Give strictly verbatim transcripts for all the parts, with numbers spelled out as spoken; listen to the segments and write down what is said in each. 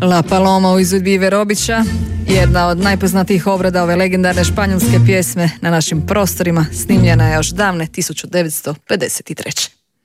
La Paloma u izvedbi Ive Robića, jedna od najpoznatijih obrada ove legendarne španjolske pjesme na našim prostorima, snimljena je još davne tisuću devetsto pedeset treće.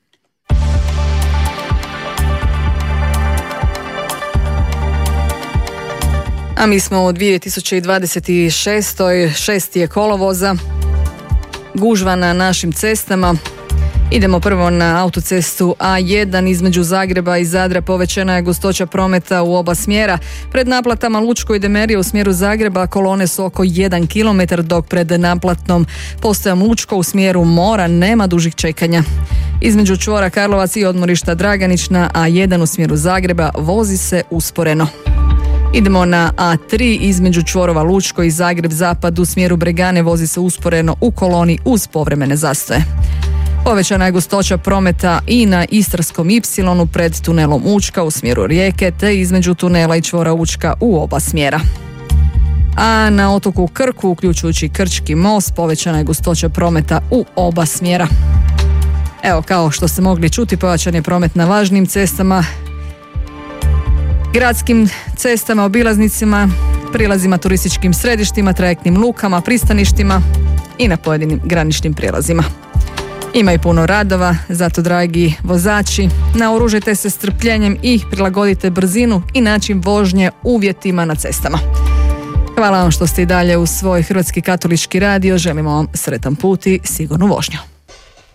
A mi smo u dvije tisuće dvadeset šestoj. šesti je kolovoza, gužva na našim cestama. Idemo prvo na autocestu A jedan između Zagreba i Zadra. Povećana je gustoća prometa u oba smjera. Pred naplatama Lučko i Demerije u smjeru Zagreba kolone su oko jedan kilometar, dok pred naplatnom postajom Lučko u smjeru Mora nema dužih čekanja. Između čvora Karlovac i odmorišta Draganić na A jedan u smjeru Zagreba vozi se usporeno. Idemo na A tri između čvorova Lučko i Zagreb Zapad u smjeru Bregane vozi se usporeno u koloni uz povremene zastoje. Povećana je gustoća prometa i na Istarskom ipsilonu pred tunelom Učka u smjeru Rijeke te između tunela i čvora Učka u oba smjera. A na otoku Krku, uključujući Krčki most, povećana je gustoća prometa u oba smjera. Evo, kao što ste mogli čuti, povećan je promet na važnim cestama, gradskim cestama, obilaznicima, prilazima turističkim središtima, trajektnim lukama, pristaništima i na pojedinim graničnim prijelazima. Ima i puno radova, zato dragi vozači, naoružajte se strpljenjem i prilagodite brzinu i način vožnje uvjetima na cestama. Hvala vam što ste i dalje uz svoj Hrvatski katolički radio, želimo vam sretan put i sigurnu vožnju.